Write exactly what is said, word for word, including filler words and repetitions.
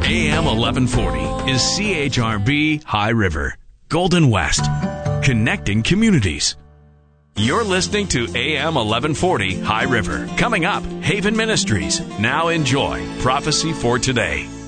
A M eleven forty is C H R B High River, Golden West, connecting communities. You're listening to A M eleven forty High River. Coming up, Haven Ministries. Now enjoy Prophecy for Today.